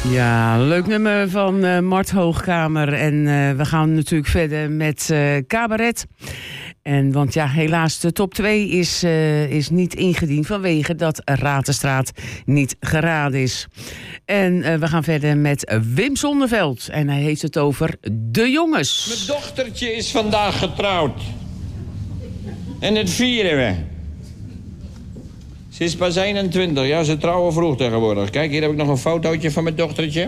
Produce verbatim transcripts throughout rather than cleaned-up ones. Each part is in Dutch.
Ja, leuk nummer van uh, Mart Hoogkamer. En uh, we gaan natuurlijk verder met uh, cabaret. En want ja, helaas, de top twee is, uh, is niet ingediend vanwege dat Ratenstraat niet geraden is. En uh, we gaan verder met Wim Zonneveld. En hij heeft het over De Jongens. Mijn dochtertje is vandaag getrouwd. En het vieren we. Ze is pas eenentwintig. Ja, ze trouwen vroeg tegenwoordig. Kijk, hier heb ik nog een fotootje van mijn dochtertje.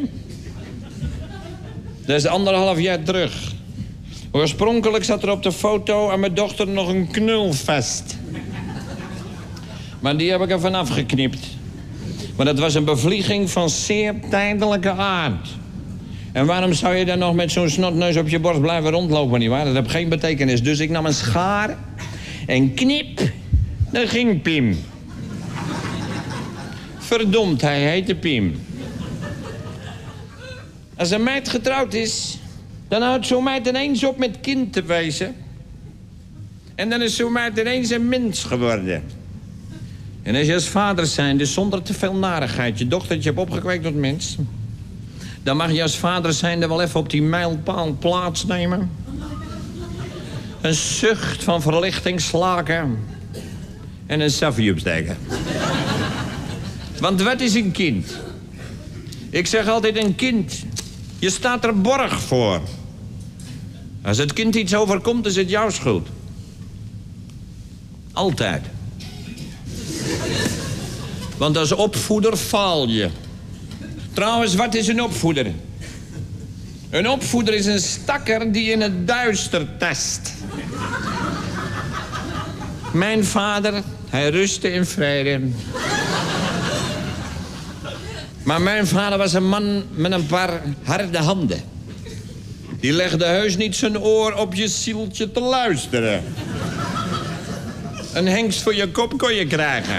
Dat is anderhalf jaar terug. Oorspronkelijk zat er op de foto aan mijn dochter nog een knulvest. Maar die heb ik er vanaf geknipt. Maar dat was een bevlieging van zeer tijdelijke aard. En waarom zou je dan nog met zo'n snotneus op je borst blijven rondlopen, nietwaar? Dat heeft geen betekenis. Dus ik nam een schaar en knip. Daar ging Piem. Verdomd, hij heette Piem. Als een meid getrouwd is, dan houdt zo'n meid ineens op met kind te wezen. En dan is zo'n meid ineens een mens geworden. En als je als vader zijnde zonder te veel narigheid je dochtertje hebt opgekweekt tot mens, dan mag je als vader zijnde wel even op die mijlpaal plaatsnemen. Een zucht van verlichting slaken en een saffie opsteken. Want wat is een kind? Ik zeg altijd een kind. Je staat er borg voor. Als het kind iets overkomt, is het jouw schuld. Altijd. Want als opvoeder faal je. Trouwens, wat is een opvoeder? Een opvoeder is een stakker die in het duister tast. Mijn vader, hij rustte in vrede. Maar mijn vader was een man met een paar harde handen. Die legde heus niet zijn oor op je zieltje te luisteren. Een hengst voor je kop kon je krijgen.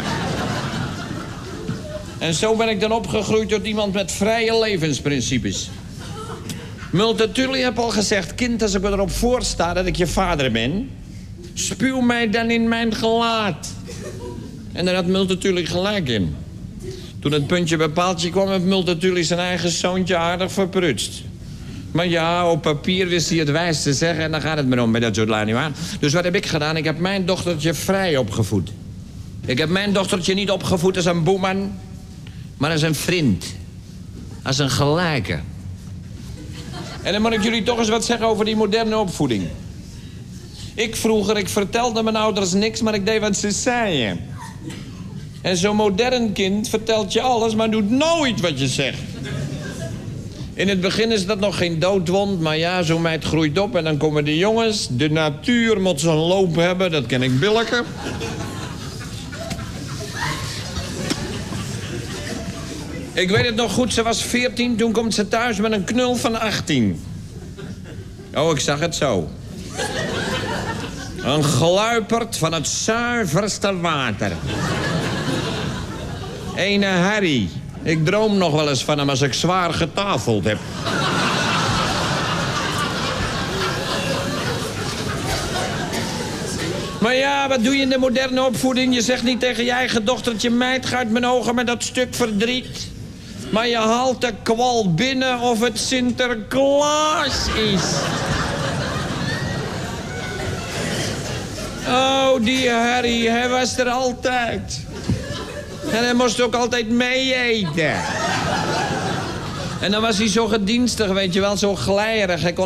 En zo ben ik dan opgegroeid tot iemand met vrije levensprincipes. Multatuli heeft al gezegd, kind, als ik erop voorsta dat ik je vader ben, spuw mij dan in mijn gelaat. En daar had Multatuli gelijk in. Toen het puntje bij paaltje kwam, heeft Multatuli zijn eigen zoontje aardig verprutst. Maar ja, op papier wist hij het wijs te zeggen en dan gaat het maar om met dat soort lui, nietwaar? Dus wat heb ik gedaan? Ik heb mijn dochtertje vrij opgevoed. Ik heb mijn dochtertje niet opgevoed als een boeman, maar als een vriend. Als een gelijke. En dan moet ik jullie toch eens wat zeggen over die moderne opvoeding. Ik vroeger, ik vertelde mijn ouders niks, maar ik deed wat ze zeiden. En zo'n modern kind vertelt je alles, maar doet nooit wat je zegt. In het begin is dat nog geen doodwond, maar ja, zo'n meid groeit op en dan komen de jongens. De natuur moet zijn loop hebben, dat ken ik billijken. Ik weet het nog goed, ze was veertien, toen komt ze thuis met een knul van achttien. Oh, ik zag het zo. Een gluiperd van het zuiverste water. Ene Harry. Ik droom nog wel eens van hem als ik zwaar getafeld heb. Maar ja, wat doe je in de moderne opvoeding? Je zegt niet tegen je eigen dochtertje, meid, ga uit mijn ogen met dat stuk verdriet. Maar je haalt de kwal binnen of het Sinterklaas is. Oh, die Harry, hij was er altijd. En hij moest ook altijd mee eten. En dan was hij zo gedienstig, weet je wel, zo glijrig. Hij kon